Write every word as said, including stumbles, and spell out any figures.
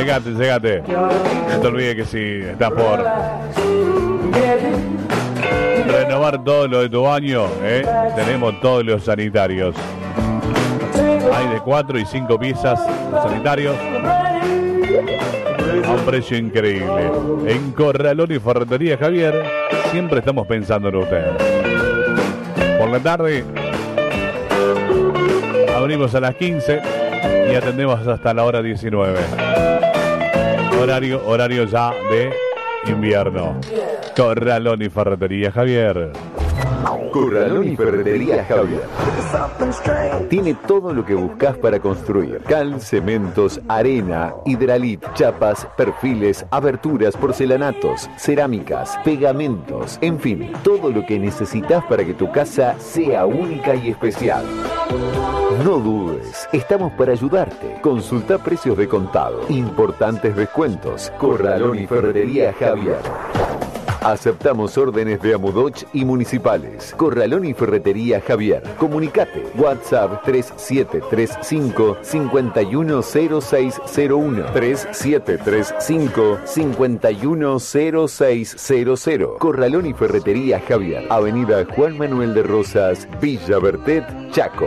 llegate, llegate. No te olvides que si estás por renovar todo lo de tu baño, ¿eh? Tenemos todos los sanitarios. Hay de cuatro y cinco piezas los sanitarios a un precio increíble. En Corralón y Ferretería Javier siempre estamos pensando en usted. Por la tarde abrimos a las quince y atendemos hasta la hora diecinueve. Horario, horario ya de invierno. Corralón y Ferretería Javier. Corralón y Ferretería Javier tiene todo lo que buscas para construir: cal, cementos, arena, hidralit, chapas, perfiles, aberturas, porcelanatos, cerámicas, pegamentos, en fin, todo lo que necesitas para que tu casa sea única y especial. No dudes, estamos para ayudarte. Consulta precios de contado, importantes descuentos. Corralón y Ferretería Javier. Aceptamos órdenes de Amudoch y municipales. Corralón y Ferretería Javier. Comunicate. WhatsApp tres siete tres cinco, cinco uno cero seis cero uno. tres siete tres cinco, cinco uno cero seis cero cero. Corralón y Ferretería Javier. Avenida Juan Manuel de Rosas, Villa Bertet, Chaco.